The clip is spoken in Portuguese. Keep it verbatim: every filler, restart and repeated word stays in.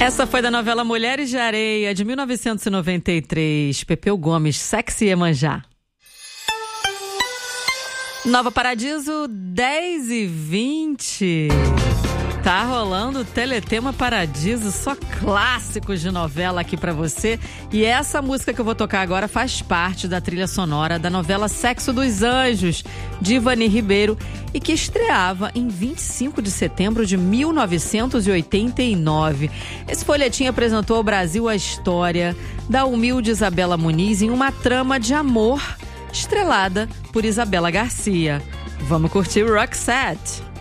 Essa foi da novela Mulheres de Areia, de mil novecentos e noventa e três. Pepeu Gomes, Sexy Iemanjá. Nova Paradiso, dez e vinte. Tá rolando o Teletema Paradiso, só clássicos de novela aqui pra você. E essa música que eu vou tocar agora faz parte da trilha sonora da novela Sexo dos Anjos, de Ivani Ribeiro, e que estreava em vinte e cinco de setembro de mil novecentos e oitenta e nove. Esse folhetim apresentou ao Brasil a história da humilde Isabela Muniz em uma trama de amor estrelada por Isabela Garcia. Vamos curtir Roxette.